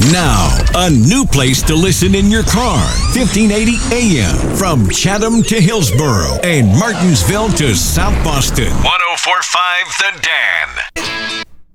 Now, a new place to listen in your car. 1580 AM from Chatham to Hillsborough and Martinsville to South Boston. 104.5 The Dan.